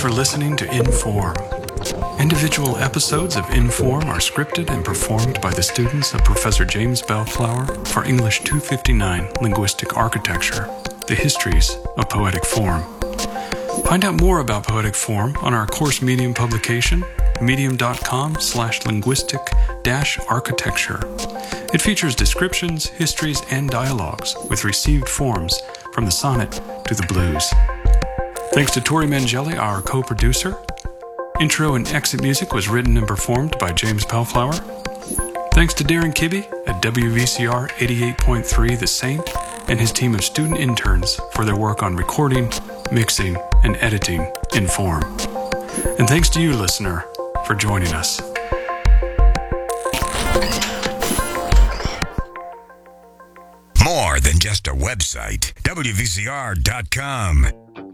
for listening to Inform. Individual episodes of Inform are scripted and performed by the students of Professor James Bellflower for English 259 Linguistic Architecture, The Histories of Poetic Form. Find out more about poetic form on our course Medium publication, medium.com/linguistic-architecture. It features descriptions, histories, and dialogues with received forms from the sonnet to the blues. Thanks to Tori Mangelli, our co-producer. Intro and exit music was written and performed by James Bellflower. Thanks to Darren Kibbe at WVCR 88.3 The Saint and his team of student interns for their work on recording, mixing, and editing Inform. And thanks to you, listener, for joining us. More than just a website, WVCR.com.